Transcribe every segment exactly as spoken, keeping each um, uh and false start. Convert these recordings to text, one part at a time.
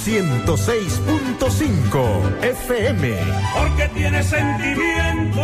ciento seis punto cinco F M. Porque tiene sentimiento.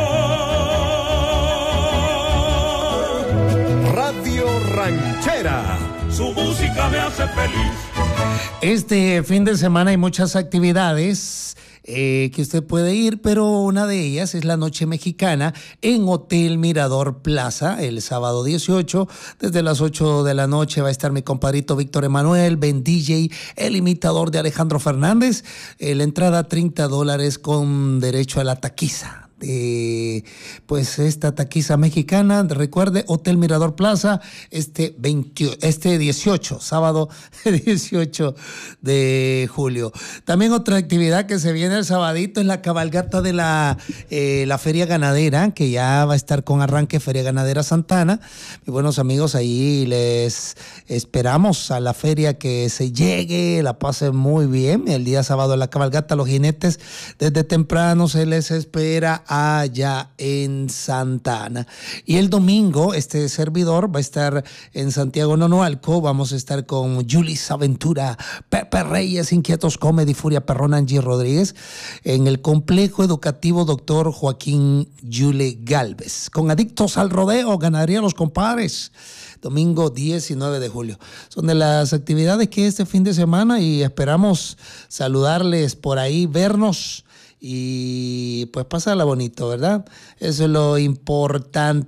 Radio Ranchera. Su música me hace feliz. Este fin de semana hay muchas actividades eh, que usted puede ir, pero una de ellas es la Noche Mexicana en Hotel Mirador Plaza, el sábado dieciocho, desde las ocho de la noche va a estar mi compadrito Víctor Emanuel, Ben D J, el imitador de Alejandro Fernández. Eh, la entrada treinta dólares con derecho a la taquiza. Eh, pues esta taquiza mexicana, recuerde, Hotel Mirador Plaza, este, veinte, este dieciocho, sábado dieciocho de julio. También otra actividad que se viene el sabadito es la cabalgata de la, eh, la Feria Ganadera, que ya va a estar con arranque Feria Ganadera Santana. Mis buenos amigos, ahí les esperamos a la feria, que se llegue, la pasen muy bien. El día sábado la cabalgata, los jinetes desde temprano se les espera allá en Santa Ana. Y el domingo este servidor va a estar en Santiago Nonoalco. Vamos a estar con Julis Aventura, Pepe Reyes, Inquietos Comedy, Furia Perrona, Angie Rodríguez, en el complejo educativo Doctor Joaquín Yule Galvez. Con Adictos al Rodeo, Ganadería Los Compadres, domingo diecinueve de julio. Son de las actividades que este fin de semana, y esperamos saludarles por ahí, vernos y pues pasarla bonito, ¿verdad? Eso es lo importante.